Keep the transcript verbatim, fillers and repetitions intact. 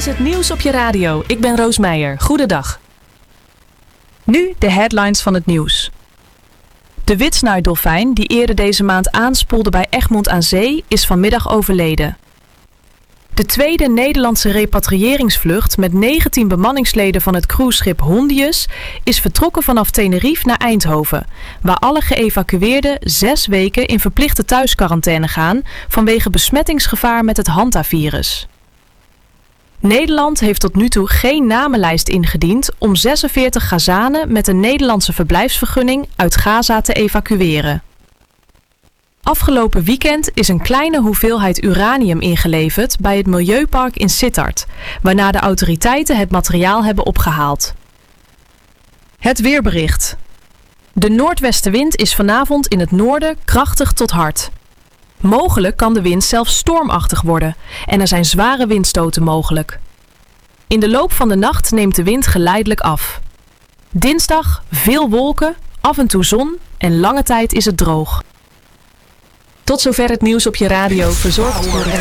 het nieuws op je radio. Ik ben Roos Meijer. Goedendag. Nu de headlines van het nieuws. De witsnuitdolfijn, die eerder deze maand aanspoelde bij Egmond aan Zee, is vanmiddag overleden. De tweede Nederlandse repatriëringsvlucht met negentien bemanningsleden van het cruiseschip Hondius is vertrokken vanaf Tenerife naar Eindhoven, waar alle geëvacueerden zes weken in verplichte thuisquarantaine gaan vanwege besmettingsgevaar met het hantavirus. Nederland heeft tot nu toe geen namenlijst ingediend om zesenveertig Gazanen met een Nederlandse verblijfsvergunning uit Gaza te evacueren. Afgelopen weekend is een kleine hoeveelheid uranium ingeleverd bij het Milieupark in Sittard, waarna de autoriteiten het materiaal hebben opgehaald. Het weerbericht. De noordwestenwind is vanavond in het noorden krachtig tot hard. Mogelijk kan de wind zelfs stormachtig worden en er zijn zware windstoten mogelijk. In de loop van de nacht neemt de wind geleidelijk af. Dinsdag veel wolken, af en toe zon en lange tijd is het droog. Tot zover het nieuws op je radio, verzorgd door